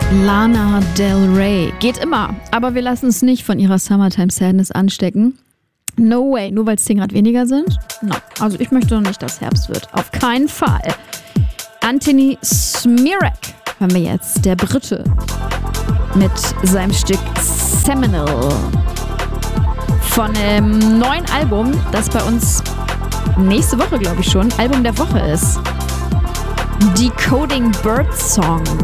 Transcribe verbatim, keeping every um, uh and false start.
Lana Del Rey. Geht immer, aber wir lassen uns nicht von ihrer Summertime Sadness anstecken. No way, nur weil es zehn Grad weniger sind? No, also ich möchte noch nicht, dass Herbst wird. Auf keinen Fall. Anthony Smirek hören wir jetzt, der Brite, mit seinem Stück Seminal von einem neuen Album, das bei uns nächste Woche, glaube ich schon, Album der Woche ist. Decoding Birdsong.